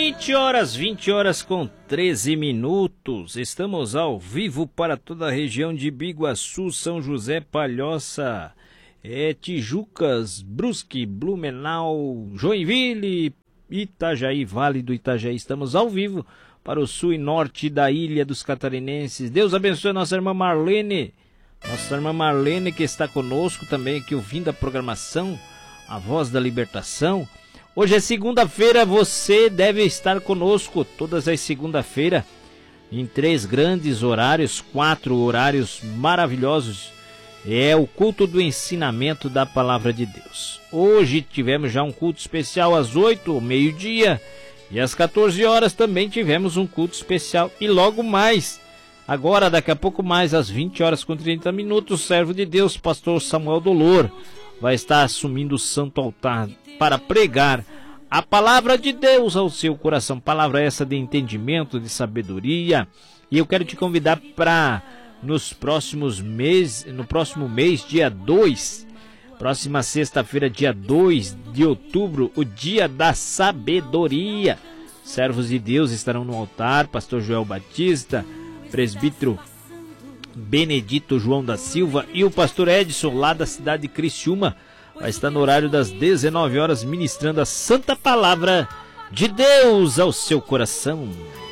20 horas com 13 minutos. Estamos ao vivo para toda a região de Biguaçu, São José, Palhoça, Tijucas, Brusque, Blumenau, Joinville, Itajaí, Vale do Itajaí. Estamos ao vivo para o sul e norte da Ilha dos Catarinenses. Deus abençoe a nossa irmã Marlene. Nossa irmã Marlene que está conosco também aqui ouvindo a programação, a Voz da Libertação. Hoje é segunda-feira, você deve estar conosco todas as segunda-feiras em 3 grandes horários, 4 horários maravilhosos. É o culto do ensinamento da Palavra de Deus. Hoje tivemos já um culto especial às 8, meio-dia, e às 14 horas também tivemos um culto especial. E logo mais, agora daqui a pouco mais, às 20 horas com 30 minutos, o servo de Deus, pastor Samuel Dolor, vai estar assumindo o santo altar para pregar a palavra de Deus ao seu coração. Palavra essa de entendimento, de sabedoria. E eu quero te convidar para no próximo mês, dia 2, próxima sexta-feira, dia 2 de outubro, o dia da sabedoria. Servos de Deus estarão no altar, pastor Joel Batista, presbítero Benedito João da Silva e o pastor Edson, lá da cidade de Criciúma, vai estar no horário das 19 horas ministrando a santa palavra de Deus ao seu coração.